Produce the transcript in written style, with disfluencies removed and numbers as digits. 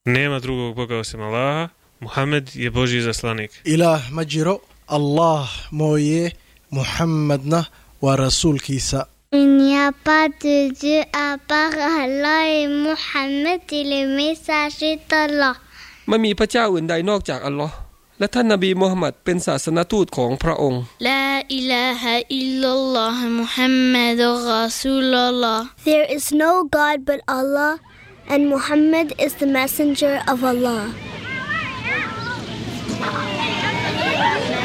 Nema drugog Boga osim Allaha, Muhammed je Božji zaslanik. Ilah ma jiro, Allah mooye, Muhammadna waa rasuulkiisa. Il n'y a pas de Dieu à part Allah et Muhammad est le messager d'Allah. ไม่มีพระเจ้าอื่นใดนอกจากอัลลอฮ์และท่านนบีมุฮัมมัดเป็นศาสนทูตของพระองค์ La ilaha illallah Muhammadur Rasulullah. There is no God but Allah, and Muhammad is the messenger of Allah.